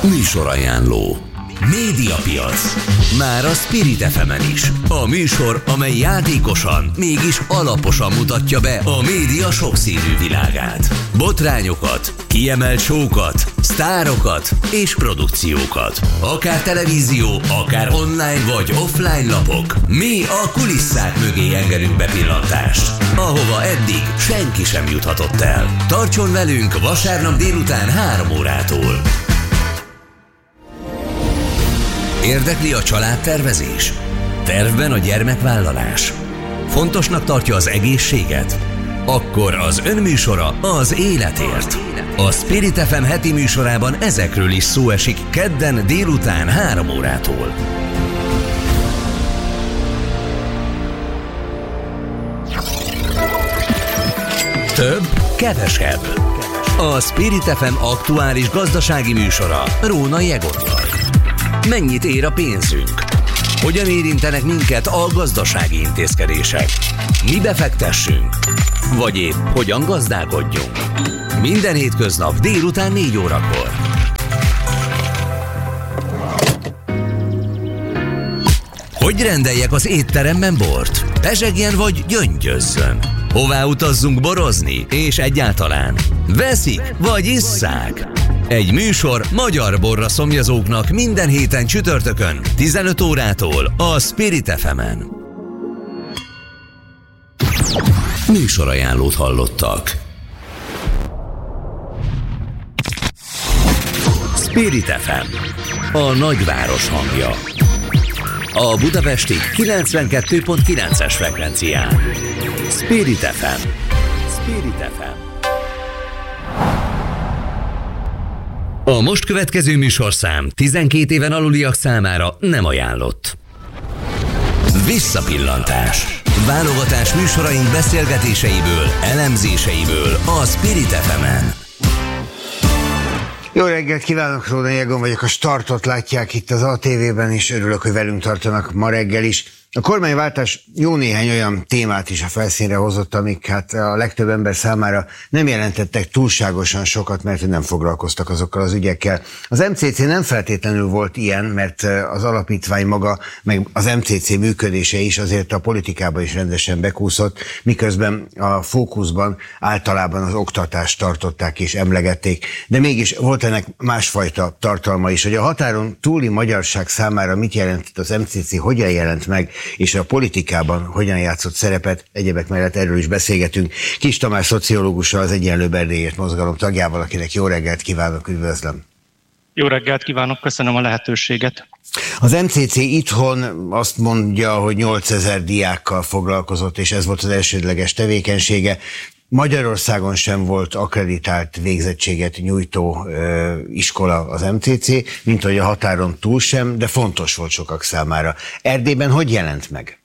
Műsorajánló. Médiapiac. Már a Spirit FM-en is. A műsor, amely játékosan, mégis alaposan mutatja be a média sokszínű világát. Botrányokat, kiemelt show-kat, sztárokat és produkciókat. Akár televízió, akár online vagy offline lapok. Mi a kulisszák mögé engedünk bepillantást, ahova eddig senki sem juthatott el. Tartson velünk vasárnap délután 3 órától. Érdekli a családtervezés? Tervben a gyermekvállalás? Fontosnak tartja az egészséget? Akkor az önműsora az életért. A Spirit FM heti műsorában ezekről is szó esik kedden délután 3 órától. Több, kevesebb. A Spirit FM aktuális gazdasági műsora Rónai Egonnal. Mennyit ér a pénzünk? Hogyan érintenek minket a gazdasági intézkedések? Mi befektessünk? Vagy épp hogyan gazdálkodjunk? Minden hétköznap délután 4 órakor. Hogy rendeljek az étteremben bort? Pezsegjen vagy gyöngyözzön? Hová utazzunk borozni? És egyáltalán veszik vagy isszák? Egy műsor magyar borra szomjazóknak minden héten csütörtökön 15 órától a Spirit FM-en. Műsorajánlót hallottak. Spirit FM, a nagyváros hangja. A budapesti 92.9-es frekvencián. Spirit FM. Spirit FM. A most következő műsorszám 12 éven aluliak számára nem ajánlott. Visszapillantás. Válogatás műsoraink beszélgetéseiből, elemzéseiből a Spirit FM-en. Jó reggelt kívánok, Rónai Egon vagyok, a Startot látják itt az ATV-ben, és örülök, hogy velünk tartanak ma reggel is. A kormányváltás jó néhány olyan témát is a felszínre hozott, amik hát a legtöbb ember számára nem jelentettek túlságosan sokat, mert nem foglalkoztak azokkal az ügyekkel. Az MCC nem feltétlenül volt ilyen, mert az alapítvány maga, meg az MCC működése is azért a politikába is rendesen bekúszott, miközben a fókuszban általában az oktatást tartották és emlegették, de mégis volt ennek másfajta tartalma is, hogy a határon túli magyarság számára mit jelentett az MCC, hogyan jelent meg, és a politikában hogyan játszott szerepet, egyebek mellett erről is beszélgetünk. Kis Tamás szociológussal, az Egyenlőbb Erdélyért mozgalom tagjával, akinek jó reggelt kívánok, üdvözlöm. Jó reggelt kívánok, köszönöm a lehetőséget. Az MCC itthon azt mondja, hogy 8000 diákkal foglalkozott, és ez volt az elsődleges tevékenysége. Magyarországon sem volt akkreditált végzettséget nyújtó iskola az MCC, mint hogy a határon túl sem, de fontos volt sokak számára. Erdélyben hogy jelent meg?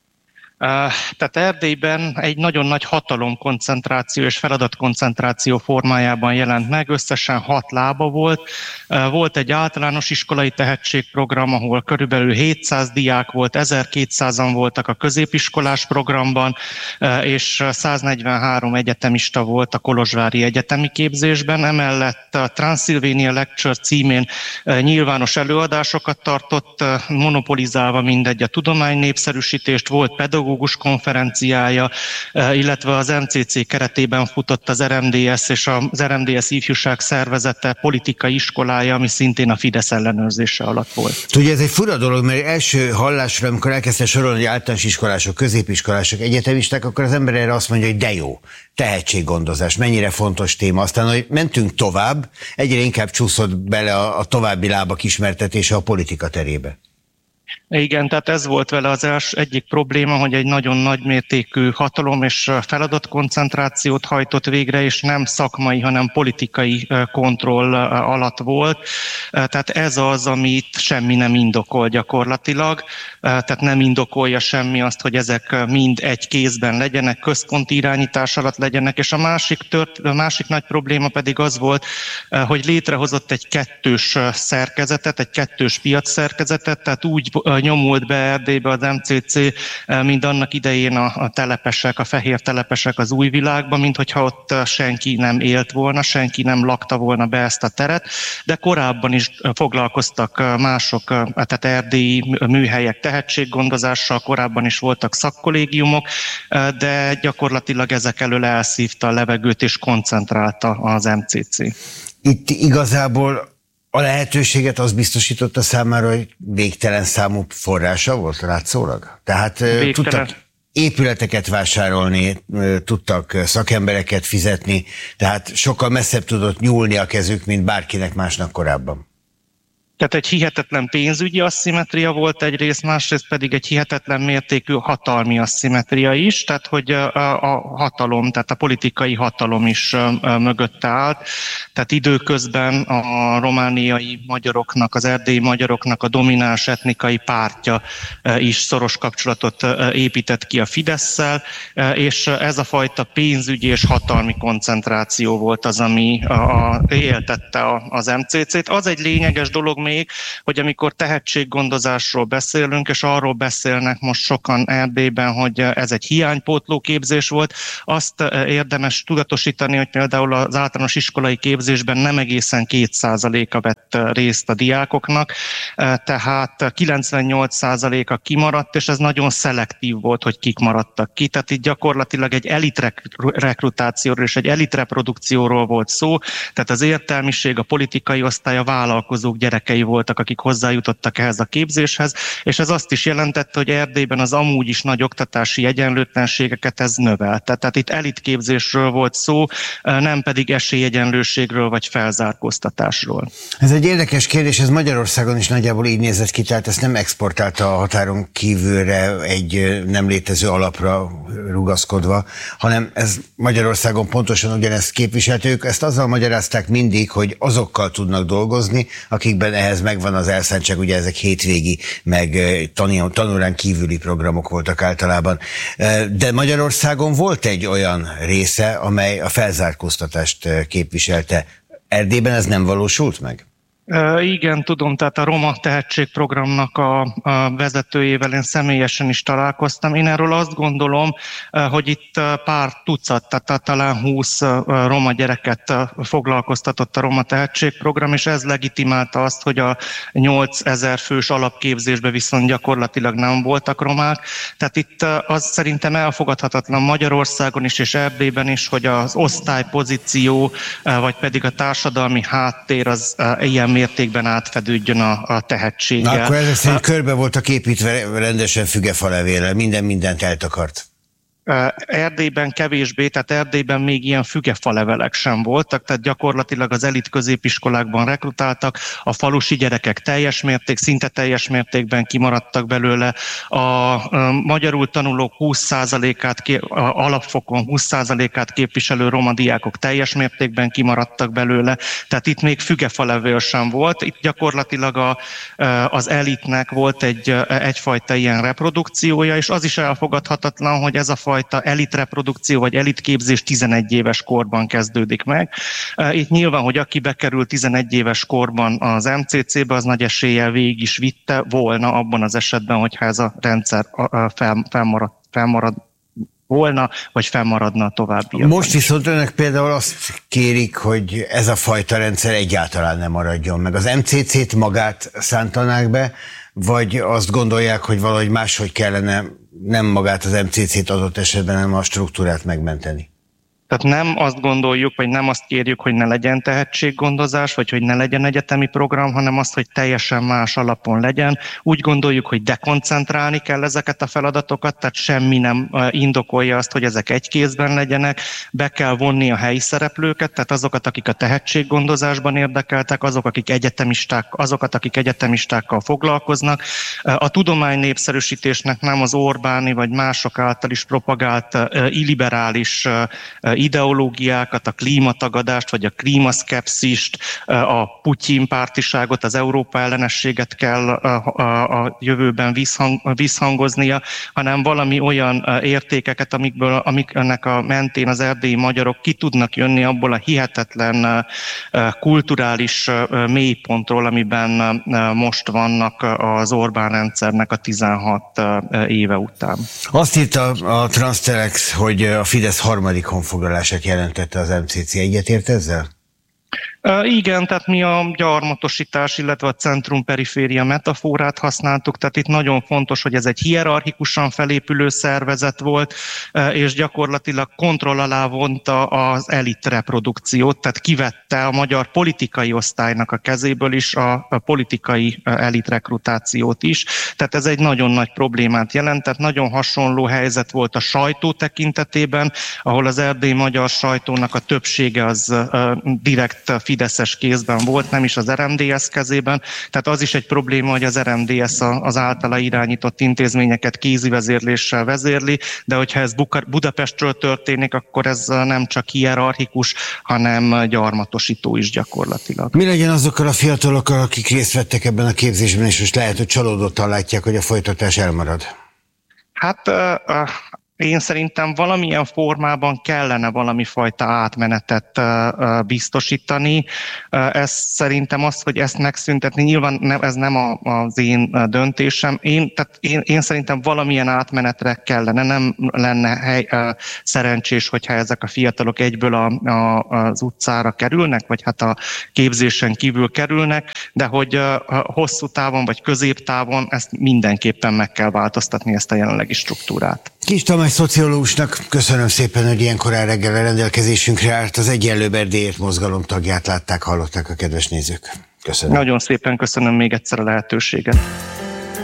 Tehát Erdélyben egy nagyon nagy hatalomkoncentráció és feladatkoncentráció formájában jelent meg, összesen 6 lába volt. Volt egy általános iskolai tehetségprogram, ahol körülbelül 700 diák volt, 1200-an voltak a középiskolás programban, és 143 egyetemista volt a kolozsvári egyetemi képzésben. Emellett a Transylvania Lecture címén nyilvános előadásokat tartott, monopolizálva mindegy a tudomány népszerűsítést, volt pedagógus konferenciája, illetve az MCC keretében futott az RMDS és az RMDS ifjúság szervezete politikai iskolája, ami szintén a Fidesz ellenőrzése alatt volt. Ugye ez egy fura dolog, mert első hallásra, amikor elkezdte sorolni, hogy általános iskolások, középiskolások, egyetemisták, akkor az ember erre azt mondja, hogy de jó, tehetséggondozás, mennyire fontos téma. Aztán, hogy mentünk tovább, egyre inkább csúszott bele a további lábak ismertetése a politika terébe. Igen, tehát ez volt vele az egyik probléma, hogy egy nagyon nagymértékű hatalom és feladatkoncentrációt hajtott végre, és nem szakmai, hanem politikai kontroll alatt volt. Tehát ez az, amit semmi nem indokol gyakorlatilag. Tehát nem indokolja semmi azt, hogy ezek mind egy kézben legyenek, központi irányítás alatt legyenek, és a másik nagy probléma pedig az volt, hogy létrehozott egy kettős szerkezetet, egy kettős piacszerkezetet, tehát úgy nyomult be Erdélybe az MCC, mint annak idején a telepesek, a fehér telepesek az Újvilágban, mint hogyha ott senki nem élt volna, senki nem lakta volna be ezt a teret, de korábban is foglalkoztak mások, tehát erdélyi műhelyek tehetséggondozással, korábban is voltak szakkollégiumok, de gyakorlatilag ezek elől elszívta a levegőt és koncentrálta az MCC. Itt igazából a lehetőséget az biztosította számára, hogy végtelen számú forrása volt látszólag? Tehát tudtak épületeket vásárolni, tudtak szakembereket fizetni, tehát sokkal messzebb tudott nyúlni a kezük, mint bárkinek másnak korábban. Tehát egy hihetetlen pénzügyi asszimetria volt egyrészt, másrészt pedig egy hihetetlen mértékű hatalmi asszimetria is, tehát hogy a hatalom, tehát a politikai hatalom is mögötte állt. Tehát időközben a romániai magyaroknak, az erdélyi magyaroknak a domináns etnikai pártja is szoros kapcsolatot épített ki a Fidesszel, és ez a fajta pénzügyi és hatalmi koncentráció volt az, ami éltette az MCC-t. Az egy lényeges dolog még, hogy amikor tehetséggondozásról beszélünk, és arról beszélnek most sokan Erdélyben, hogy ez egy hiánypótló képzés volt, azt érdemes tudatosítani, hogy például az általános iskolai képzésben nem egészen 2%-a vett részt a diákoknak, tehát 98%-a kimaradt, és ez nagyon szelektív volt, hogy kik maradtak ki. Tehát itt gyakorlatilag egy elitrekrutációról és egy elitreprodukcióról volt szó, tehát az értelmiség, a politikai osztály, a vállalkozók gyerekei voltak, akik hozzájutottak ehhez a képzéshez, és ez azt is jelentette, hogy Erdélyben az amúgy is nagy oktatási egyenlőtlenségeket ez növelte. Tehát itt elitképzésről volt szó, nem pedig esélyegyenlőségről vagy felzárkóztatásról. Ez egy érdekes kérdés, ez Magyarországon is nagyjából így nézett ki, tehát ezt nem exportálta a határon kívülre egy nem létező alapra rugaszkodva, hanem ez Magyarországon pontosan ugyanezt képviselte. Ők ezt azzal magyarázták mindig, hogy azokkal tudnak dolgozni, akikben ehhez megvan az elszántság, ugye ezek hétvégi, meg tanórán kívüli programok voltak általában. De Magyarországon volt egy olyan része, amely a felzárkóztatást képviselte. Erdélyben ez nem valósult meg? Igen, tudom, tehát a Roma Tehetségprogramnak a vezetőjével én személyesen is találkoztam. Én erről azt gondolom, hogy itt pár tucat, tehát talán 20 roma gyereket foglalkoztatott a Roma Tehetségprogram, és ez legitimálta azt, hogy a 8000 fős alapképzésben viszont gyakorlatilag nem voltak romák. Tehát itt az szerintem elfogadhatatlan Magyarországon is és Erdélyben is, hogy az osztálypozíció, vagy pedig a társadalmi háttér az ilyen mértékben átfedődjön a tehetséggel. Na, akkor ezek szerint körbe voltak építve rendesen fügefalevéllel, mindent eltakart. Erdélyben kevésbé, tehát Erdélyben még ilyen fügefalevelek sem voltak, tehát gyakorlatilag az elit középiskolákban rekrutáltak, a falusi gyerekek szinte teljes mértékben kimaradtak belőle, a magyarul tanulók 20%-át, alapfokon 20%-át képviselő roma diákok teljes mértékben kimaradtak belőle, tehát itt még fügefalevél sem volt, itt gyakorlatilag az elitnek volt egyfajta ilyen reprodukciója, és az is elfogadhatatlan, hogy ez a fajta elitreprodukció vagy elitképzés 11 éves korban kezdődik meg. Itt nyilván, hogy aki bekerül 11 éves korban az MCC-be, az nagy eséllyel végig is vitte volna abban az esetben, hogyha ez a rendszer felmarad volna, vagy fennmaradna a továbbiakban. Most viszont önök például azt kérik, hogy ez a fajta rendszer egyáltalán nem maradjon meg. Az MCC-t magát szántanák be, vagy azt gondolják, hogy valahogy máshogy kellene nem magát az MCC-t adott esetben, hanem a struktúrát megmenteni? Tehát nem azt gondoljuk, vagy nem azt kérjük, hogy ne legyen tehetséggondozás, vagy hogy ne legyen egyetemi program, hanem azt, hogy teljesen más alapon legyen. Úgy gondoljuk, hogy dekoncentrálni kell ezeket a feladatokat, tehát semmi nem indokolja azt, hogy ezek egy kézben legyenek. Be kell vonni a helyi szereplőket, tehát azokat, akik a tehetséggondozásban érdekeltek, azokat, akik egyetemistákkal foglalkoznak. A tudomány népszerűsítésnek nem az Orbáni vagy mások által is propagált illiberális ideológiákat, a klímatagadást, vagy a klímaszkepszist, a Putyin pártiságot, az Európa ellenességet kell a jövőben visszhangoznia, hanem valami olyan értékeket, amiknek a mentén az erdélyi magyarok ki tudnak jönni abból a hihetetlen kulturális mélypontról, amiben most vannak az Orbán rendszernek a 16 éve után. Azt írta a Transtelex, hogy a Fidesz harmadik honfoglalását jelentette az MCC. Egyetért ezzel? Igen, tehát mi a gyarmatosítás, illetve a centrum-periféria metaforát használtuk, tehát itt nagyon fontos, hogy ez egy hierarchikusan felépülő szervezet volt, és gyakorlatilag kontroll alá vonta az elit reprodukciót, tehát kivette a magyar politikai osztálynak a kezéből is a politikai elit rekrutációt is. Tehát ez egy nagyon nagy problémát jelent, tehát nagyon hasonló helyzet volt a sajtó tekintetében, ahol az erdélyi magyar sajtónak a többsége az direkt fideszes kézben volt, nem is az RMDSZ kezében. Tehát az is egy probléma, hogy az RMDSZ az általa irányított intézményeket kézi vezérléssel vezérli, de hogyha ez Budapestről történik, akkor ez nem csak hierarchikus, hanem gyarmatosító is gyakorlatilag. Mi legyen azokkal a fiatalokkal, akik részt vettek ebben a képzésben, és most lehet, hogy csalódottan látják, hogy a folytatás elmarad? Hát én szerintem valamilyen formában kellene valami fajta átmenetet biztosítani. Ez szerintem az, hogy ezt megszüntetni, nyilván ez nem az én döntésem. Én szerintem valamilyen átmenetre kellene, nem lenne szerencsés, hogyha ezek a fiatalok egyből az utcára kerülnek, vagy hát a képzésen kívül kerülnek, de hogy hosszú távon vagy középtávon ezt mindenképpen meg kell változtatni, ezt a jelenlegi struktúrát. Kis Tamás szociológusnak köszönöm szépen, hogy ilyen korán reggel a rendelkezésünkre állt. Az Egyenlőbb Erdélyért mozgalom tagját látták, hallották a kedves nézők. Köszönöm. Nagyon szépen köszönöm még egyszer a lehetőséget.